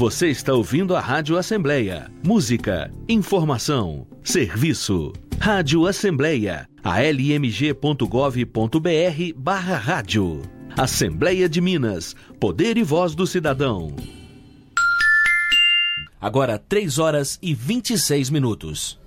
Você está ouvindo a Rádio Assembleia. Música, informação, serviço. Rádio Assembleia, almg.gov.br/rádio. Assembleia de Minas, poder e voz do cidadão. Agora 3 horas e 26 minutos.